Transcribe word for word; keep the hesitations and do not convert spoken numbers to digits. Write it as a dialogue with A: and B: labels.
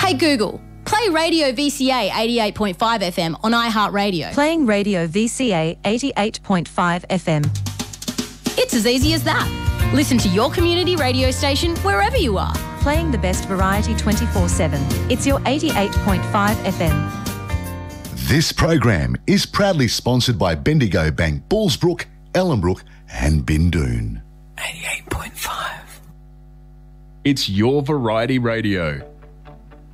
A: Hey Google, play Radio V C A eighty-eight point five F M on iHeartRadio.
B: Playing Radio V C A eighty-eight point five F M.
A: It's as easy as that. Listen to your community radio station wherever you are.
B: Playing the best variety twenty-four seven. It's your eighty-eight point five F M.
C: This program is proudly sponsored by Bendigo Bank, Bullsbrook, Ellenbrook and Bindoon.
D: eighty-eight point five.
E: It's your variety radio.